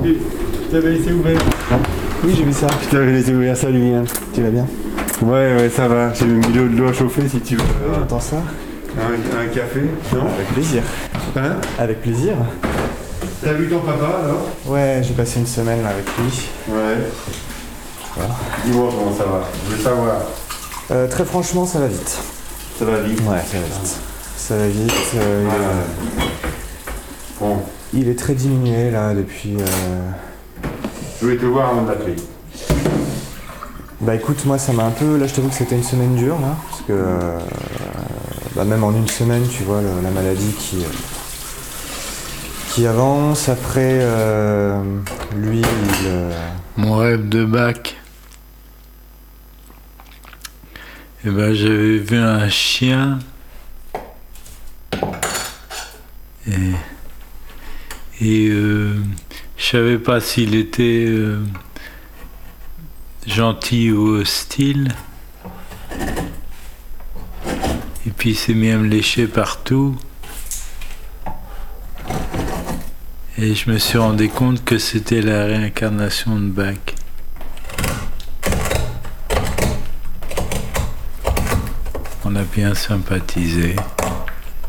Je t'avais laissé ouvert. Oui, j'ai vu ça. Je t'avais laissé ouvert, salut Yann. Tu vas bien? Ouais, ça va. J'ai mis de l'eau à chauffer si tu veux. Oui, j'entends ça. Un café, non? Avec plaisir. Hein? Avec plaisir. T'as vu ton papa alors? Ouais, j'ai passé une semaine là avec lui. Ouais. Voilà. Dis-moi comment ça va. Je veux savoir. Très franchement, ça va vite. Ça va vite? Ouais, ça va vite. Ça va vite. Bon. Il est très diminué là depuis. Je voulais te voir avant de l'appeler. Bah écoute, moi ça m'a un peu. Là, je t'avoue que c'était une semaine dure là, parce que même en une semaine, tu vois, la maladie qui avance. Après, lui, Mon rêve de bac. Eh ben, j'avais vu un chien et je savais pas s'il était gentil ou hostile. Et puis il s'est mis à me lécher partout. Et je me suis rendu compte que c'était la réincarnation de Bach. On a bien sympathisé.